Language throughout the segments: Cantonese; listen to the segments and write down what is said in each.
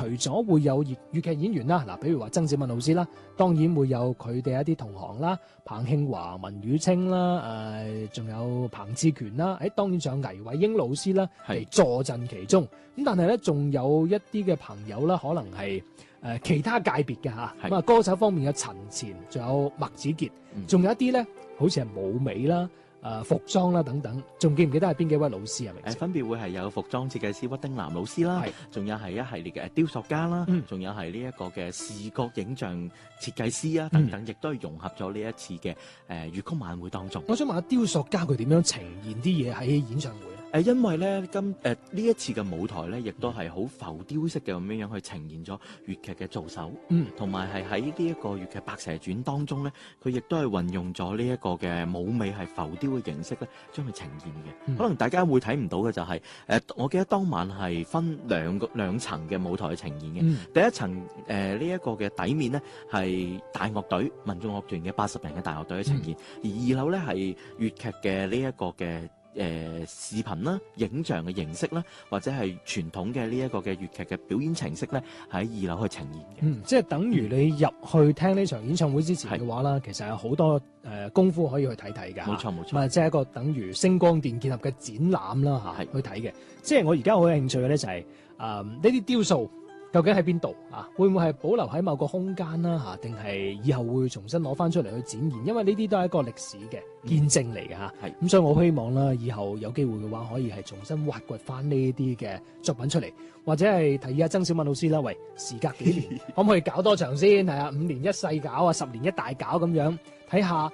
咗會有粵劇演員啦，嗱，比如話曾小敏老師啦，當然會有佢哋一啲同行啦，彭慶華、文宇清啦，仲有彭志權啦，當然仲有倪偉英老師啦嚟坐鎮其中。咁但係咧，仲有一啲嘅朋友啦，可能係其他界別嘅嚇。咁啊，歌手方面有陳前，仲有麥子傑，仲有一啲咧，好似係舞美啦。服裝啦等等，仲記唔記得係邊幾位老師啊？ 分別會係有服裝設計師屈丁南老師啦，仲有係一系列嘅雕塑家啦，仲有係呢一個嘅視覺影像設計師啊等等，亦都係融合咗呢一次嘅粵曲晚會當中。 我想問下雕塑家佢點樣呈現啲嘢喺演唱會？ 因為咧呢一次嘅舞台咧，亦都係好浮雕式嘅咁樣去呈現咗粵劇嘅造手，同埋係喺呢一個粵劇《白蛇傳》當中咧，佢亦都係運用咗呢一個嘅舞美係浮雕嘅形式咧，將佢呈現嘅。可能大家會睇唔到嘅就係我記得當晚係分兩層嘅舞台去呈現嘅。第一層呢一個嘅底面呢，係大樂隊民眾樂團嘅80人嘅大樂隊去呈現，而二樓咧係粵劇嘅呢一個嘅視頻啦、影像嘅形式啦，或者係傳統嘅呢一個嘅粵劇嘅表演程式咧，喺二樓去呈現嘅。即係等於你入去聽呢場演唱會之前嘅話啦，其實有好多功夫可以去睇睇㗎。冇錯冇錯。即係一個等於聲光電結合嘅展覽啦嚇，去睇嘅。即係我而家好有興趣嘅咧就係呢啲雕塑。究竟喺邊度啊？會唔會係保留喺某個空間啦？嚇，定係以後會重新攞翻出嚟去展現？因為呢啲都係一個歷史嘅見證嚟嘅嚇。咁所以我好希望啦，以後有機會嘅話，可以係重新挖掘翻呢啲嘅作品出嚟，或者係提議下曾小敏老師啦。喂，時隔幾年，可唔可以搞多場先？係啊，5年一細搞啊，10年一大搞咁樣，睇下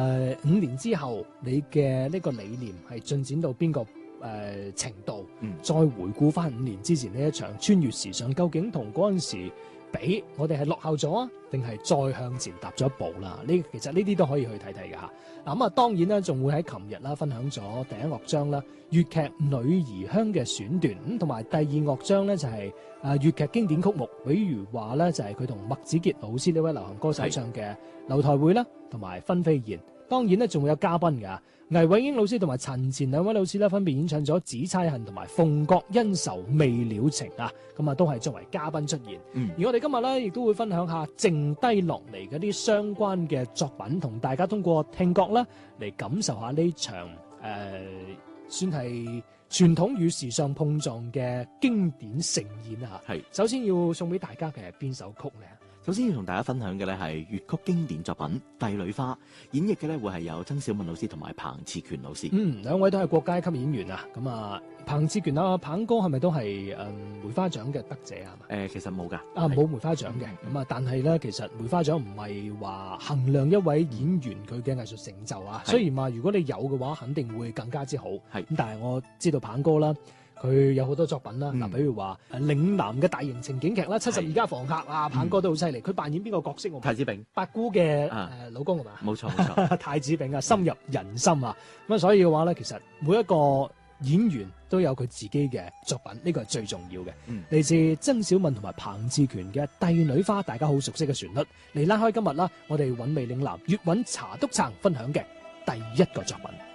5年之後你嘅呢個理念係進展到邊個程度，再回顧翻5年之前呢一場穿越時尚，究竟同嗰陣時比，我哋係落後咗啊，定係再向前踏咗一步啦？其實呢啲都可以去睇睇㗎嚇。嗱咁啊，當然啦，仲會喺琴日啦分享咗第一樂章啦，粵劇女兒香嘅選段，咁同埋第二樂章咧就係粵劇經典曲目，比如話咧就係佢同麥子傑老師呢位流行歌手唱嘅《樓台會》啦，同埋《分飛燕》。當然咧，仲會有嘉賓㗎，倪偉英老師同埋陳前兩位老師咧，分別演唱咗《紫釵恨》同埋《鳳閣恩仇未了情》啊，咁啊都係作為嘉賓出現。而我哋今日咧，亦都會分享下剩低落嚟嗰啲相關嘅作品，同大家通過聽覺啦嚟感受下呢場算係傳統與時尚碰撞嘅經典盛宴啊！首先要送俾大家嘅係邊首曲咧？ 首先要同大家分享嘅咧係粵曲經典作品《帝女花》，演繹嘅咧會係有曾小敏老師同埋彭志權老師。 兩位都係國家級演員啊！咁啊，彭志權啊，彭哥係咪都係梅花獎嘅得者啊？ 其實冇㗎。冇梅花獎嘅。咁啊，但係咧，其實梅花獎唔係話衡量一位演員佢嘅藝術成就啊。雖然話如果你有嘅話，肯定會更加之好。咁但係我知道彭哥啦。佢有好多作品啦，嗱，比如話嶺南嘅大型情景劇啦，72家房客啊，彭哥都好犀利。佢扮演邊個角色？ 太子炳， 八姑嘅老公係嘛？ 冇錯冇錯， 太子炳啊，深入人心啊。咁啊，所以嘅話咧，其實每一個演員都有佢自己嘅作品，呢個係最重要嘅。嚟自曾小敏同埋彭志權嘅《帝女花》，大家好熟悉嘅旋律，嚟拉開今日啦，我哋韻味嶺南粵韻茶篤撐分享嘅第一個作品。